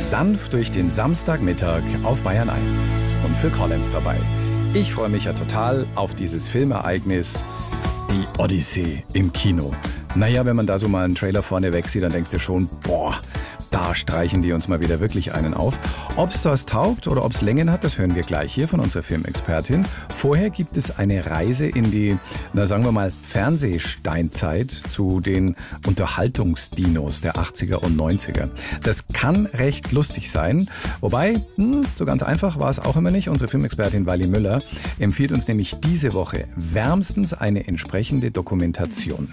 sanft durch den Samstagmittag auf Bayern 1 und Phil Collins dabei. Ich freue mich ja total auf dieses Filmereignis, die Odyssee im Kino. Naja, wenn man da so mal einen Trailer vorneweg sieht, dann denkst du schon, boah, da streichen die uns mal wieder wirklich einen auf. Ob es das taugt oder ob es Längen hat, das hören wir gleich hier von unserer Filmexpertin. Vorher gibt es eine Reise in die, sagen wir mal, Fernsehsteinzeit zu den Unterhaltungsdinos der 80er und 90er. Das kann recht lustig sein, wobei, so ganz einfach war es auch immer nicht. Unsere Filmexpertin Wally Müller empfiehlt uns nämlich diese Woche wärmstens eine entsprechende Dokumentation.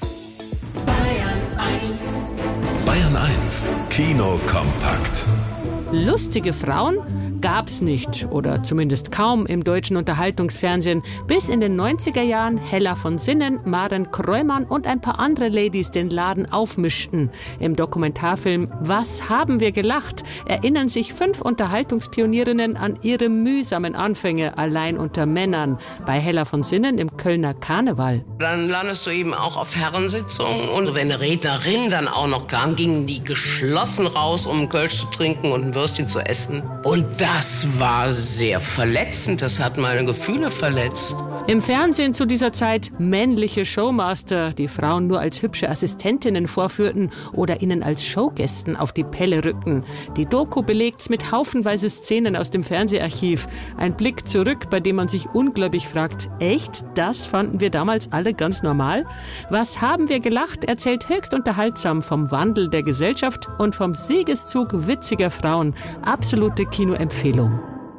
Bayern 1 Kino kompakt. Lustige Frauen gab's nicht oder zumindest kaum im deutschen Unterhaltungsfernsehen, bis in den 90er Jahren Hella von Sinnen, Maren Kreumann und ein paar andere Ladies den Laden aufmischten. Im Dokumentarfilm Was haben wir gelacht? Erinnern sich 5 Unterhaltungspionierinnen an ihre mühsamen Anfänge allein unter Männern. Bei Hella von Sinnen im Kölner Karneval. Dann landest du eben auch auf Herrensitzungen und wenn eine Rednerin dann auch noch kam, gingen die geschlossen raus, um einen Kölsch zu trinken und ein Würstchen zu essen. Und das war sehr verletzend, das hat meine Gefühle verletzt. Im Fernsehen zu dieser Zeit männliche Showmaster, die Frauen nur als hübsche Assistentinnen vorführten oder ihnen als Showgästen auf die Pelle rückten. Die Doku belegt's mit haufenweise Szenen aus dem Fernseharchiv. Ein Blick zurück, bei dem man sich ungläubig fragt, echt, das fanden wir damals alle ganz normal? Was haben wir gelacht, erzählt höchst unterhaltsam vom Wandel der Gesellschaft und vom Siegeszug witziger Frauen. Absolute Kinoempfehlung.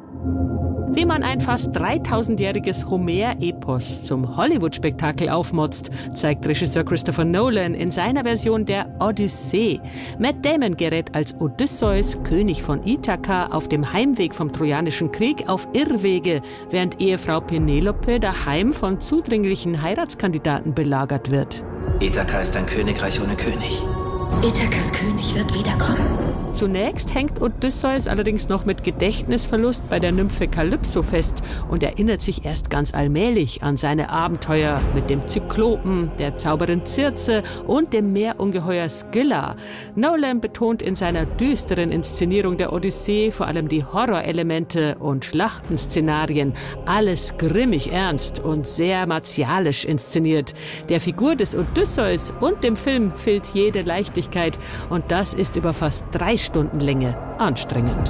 Wie man ein fast 3000-jähriges Homer-Epos zum Hollywood-Spektakel aufmotzt, zeigt Regisseur Christopher Nolan in seiner Version der Odyssee. Matt Damon gerät als Odysseus, König von Ithaka, auf dem Heimweg vom Trojanischen Krieg auf Irrwege, während Ehefrau Penelope daheim von zudringlichen Heiratskandidaten belagert wird. Ithaka ist ein Königreich ohne König. Ithakas König wird wiederkommen. Zunächst hängt Odysseus allerdings noch mit Gedächtnisverlust bei der Nymphe Kalypso fest und erinnert sich erst ganz allmählich an seine Abenteuer mit dem Zyklopen, der Zauberin Circe und dem Meerungeheuer Scylla. Nolan betont in seiner düsteren Inszenierung der Odyssee vor allem die Horrorelemente und Schlachtenszenarien. Alles grimmig ernst und sehr martialisch inszeniert. Der Figur des Odysseus und dem Film fehlt jede Leichtigkeit und das ist über fast 3 Stunden Länge anstrengend.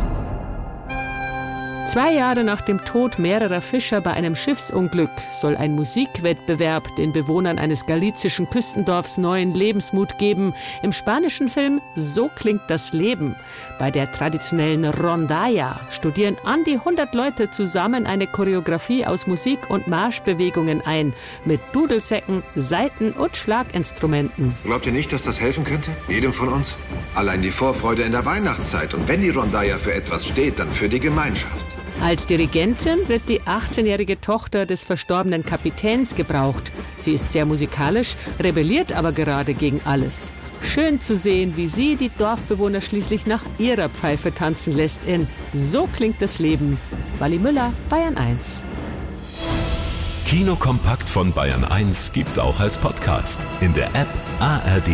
2 Jahre nach dem Tod mehrerer Fischer bei einem Schiffsunglück soll ein Musikwettbewerb den Bewohnern eines galizischen Küstendorfs neuen Lebensmut geben. Im spanischen Film So klingt das Leben. Bei der traditionellen Rondalla studieren an die 100 Leute zusammen eine Choreografie aus Musik- und Marschbewegungen ein, mit Dudelsäcken, Saiten und Schlaginstrumenten. Glaubt ihr nicht, dass das helfen könnte? Jedem von uns? Allein die Vorfreude in der Weihnachtszeit. Und wenn die Rondalla für etwas steht, dann für die Gemeinschaft. Als Dirigentin wird die 18-jährige Tochter des verstorbenen Kapitäns gebraucht. Sie ist sehr musikalisch, rebelliert aber gerade gegen alles. Schön zu sehen, wie sie die Dorfbewohner schließlich nach ihrer Pfeife tanzen lässt in So klingt das Leben. Wally Müller, Bayern 1. Kino kompakt von Bayern 1 gibt's auch als Podcast in der App ARD